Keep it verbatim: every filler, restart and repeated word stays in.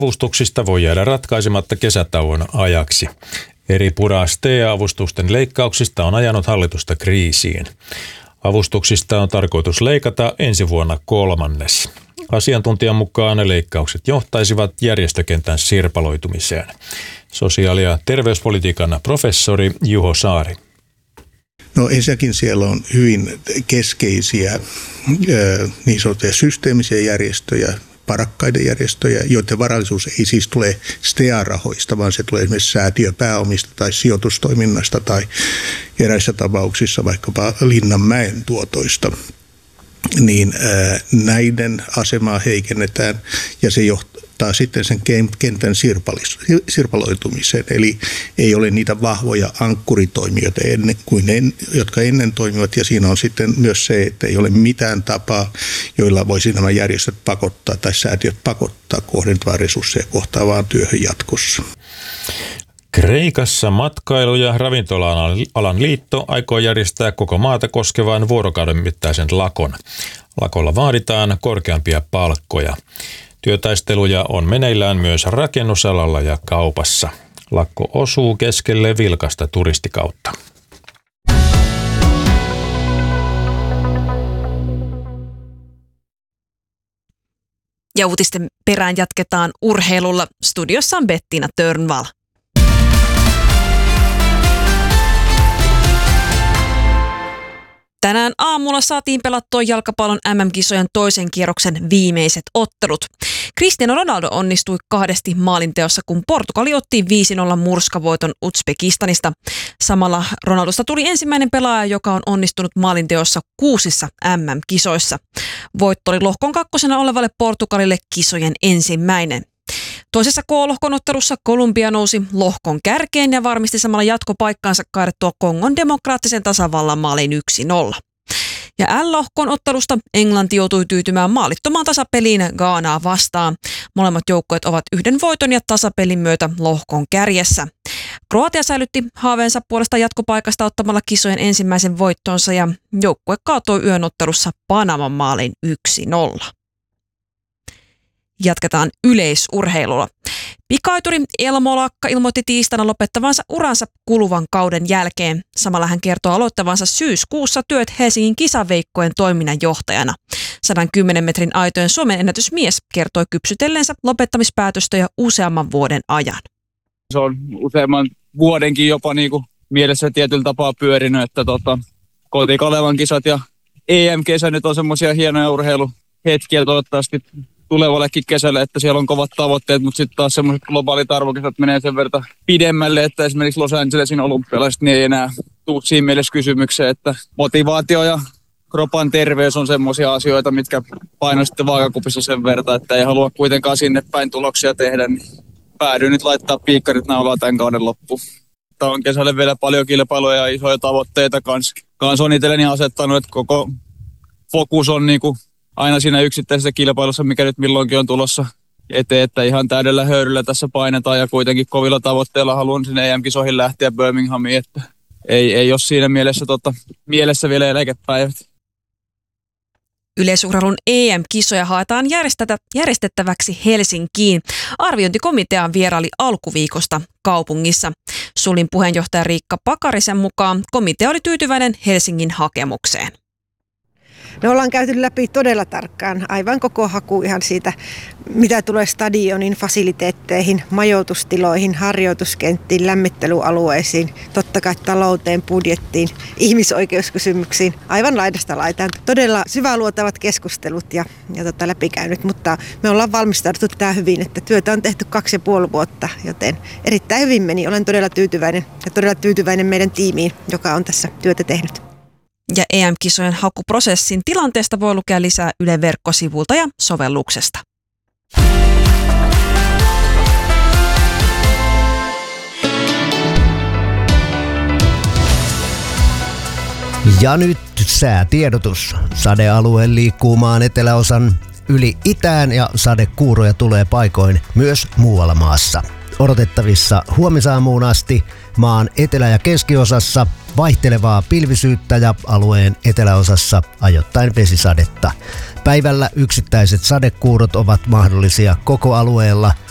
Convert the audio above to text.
Avustuksista voi jäädä ratkaisematta kesätauon ajaksi. Eri pura S T-avustusten leikkauksista on ajanut hallitusta kriisiin. Avustuksista on tarkoitus leikata ensi vuonna kolmannes. Asiantuntijan mukaan leikkaukset johtaisivat järjestökentän sirpaloitumiseen. Sosiaali- ja terveyspolitiikan professori Juho Saari. No ensinnäkin siellä on hyvin keskeisiä niin sanottuja systeemisiä järjestöjä, varakkaiden järjestöjä, joiden varallisuus ei siis tule S T A-rahoista, vaan se tulee esimerkiksi säätiöpääomista tai sijoitustoiminnasta tai eräissä tapauksissa vaikkapa Linnanmäen tuotoista. Niin ää, näiden asemaa heikennetään ja se johtaa sitten sen kentän sirpaloitumiseen. Eli ei ole niitä vahvoja ankkuritoimijoita, ennen, kuin en, jotka ennen toimivat. Ja siinä on sitten myös se, että ei ole mitään tapaa, joilla voisi nämä järjestöt pakottaa tai säätiöt pakottaa kohdentamaan resursseja kohtaavaan työhön jatkossa. Kreikassa matkailu- ja ravintola-alan liitto aikoo järjestää koko maata koskevan vuorokauden mittaisen lakon. Lakolla vaaditaan korkeampia palkkoja. Työtaisteluja on meneillään myös rakennusalalla ja kaupassa. Lakko osuu keskelle vilkasta turistikautta. Ja uutisten perään jatketaan urheilulla. Studiossa on Bettina Törnvall. Tänään aamulla saatiin pelattua jalkapallon M M-kisojen toisen kierroksen viimeiset ottelut. Cristiano Ronaldo onnistui kahdesti maalinteossa, kun Portugali otti viisi nolla murskavoiton Uzbekistanista. Samalla Ronaldosta tuli ensimmäinen pelaaja, joka on onnistunut maalinteossa kuusissa M M-kisoissa. Voitto oli lohkon kakkosena olevalle Portugalille kisojen ensimmäinen. Toisessa K-lohkon ottelussa Kolumbia nousi lohkon kärkeen ja varmisti samalla jatkopaikkaansa kaadettua Kongon demokraattisen tasavallan maalin yksi nolla. Ja L-lohkon ottelusta Englanti joutui tyytymään maalittomaan tasapeliin Ghanaa vastaan. Molemmat joukkueet ovat yhden voiton ja tasapelin myötä lohkon kärjessä. Kroatia säilytti haaveensa puolesta jatkopaikasta ottamalla kisojen ensimmäisen voittonsa ja joukkue kaatoi yön ottelussa Panaman maalin yksi nolla. Jatketaan yleisurheilulla. Pikaituri Elmo Lakka ilmoitti tiistaina lopettavansa uransa kuluvan kauden jälkeen. Samalla hän kertoo aloittavansa syyskuussa työt Helsingin kisaveikkojen toiminnanjohtajana. sata kymmenen metrin aitojen Suomen ennätysmies kertoi kypsytellensä lopettamispäätöstä jo useamman vuoden ajan. Se on useamman vuodenkin jopa niin kuin mielessä tietyllä tapaa pyörinyt, että tota, Koti-Kalevan kisat ja E M-kesä nyt on semmoisia hienoja urheiluhetkiä toivottavasti tulevallekin kesälle, että siellä on kovat tavoitteet, mutta sitten taas semmoiset globaalit arvokisat menee sen verran pidemmälle, että esimerkiksi Los Angelesin olympialaiset niin ei enää tule siinä mielessä kysymykseen, että motivaatio ja kropan terveys on semmoisia asioita, mitkä painoi sitten vaakakupissa sen verran, että ei halua kuitenkaan sinne päin tuloksia tehdä, niin päädyin nyt laittaa piikkarit naulaa tämän kauden loppuun. Tämä on kesälle vielä paljon kilpailuja ja isoja tavoitteita kanssa. Kans on itselleni asettanut, että koko fokus on niinku aina siinä yksittäisessä kilpailussa, mikä nyt milloinkin on tulossa eteen, että ihan täydellä höyryllä tässä painetaan ja kuitenkin kovilla tavoitteilla haluan sinne E M-kisoihin lähteä Birminghamiin, että ei, ei ole siinä mielessä, tota, mielessä vielä eläkepäivät. Yleisurheilun E M-kisoja haetaan järjestettäväksi Helsinkiin. Arviointikomitea vieraili alkuviikosta kaupungissa. Sulin puheenjohtaja Riikka Pakarisen mukaan komitea oli tyytyväinen Helsingin hakemukseen. Me ollaan käyty läpi todella tarkkaan aivan koko haku ihan siitä, mitä tulee stadionin fasiliteetteihin, majoitustiloihin, harjoituskenttiin, lämmittelyalueisiin, totta kai talouteen, budjettiin, ihmisoikeuskysymyksiin, aivan laidasta laitaan. Todella syväluotavat keskustelut ja, ja tota läpikäynyt, mutta me ollaan valmistauduttu tähän hyvin, että työtä on tehty kaksi ja puoli vuotta, joten erittäin hyvin meni. Olen todella tyytyväinen ja todella tyytyväinen meidän tiimiin, joka on tässä työtä tehnyt. Ja E M-kisojen hakuprosessin tilanteesta voi lukea lisää Ylen verkkosivulta ja sovelluksesta. Ja nyt säätiedotus. Sadealue liikkuu maan eteläosan yli itään ja sadekuuroja tulee paikoin myös muualla maassa. Odotettavissa huomisaamuun asti maan etelä- ja keskiosassa vaihtelevaa pilvisyyttä ja alueen eteläosassa ajoittain vesisadetta. Päivällä yksittäiset sadekuurot ovat mahdollisia koko alueella.